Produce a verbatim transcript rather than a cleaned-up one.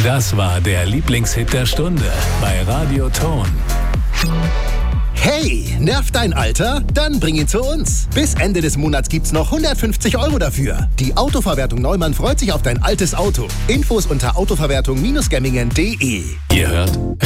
Das war der Lieblingshit der Stunde bei Radio Ton. Hey, nervt dein Alter? Dann bring ihn zu uns. Bis Ende des Monats gibt's noch hundertfünfzig Euro dafür. Die Autoverwertung Neumann freut sich auf dein altes Auto. Infos unter autoverwertung Bindestrich gemmingen punkt de. Ihr hört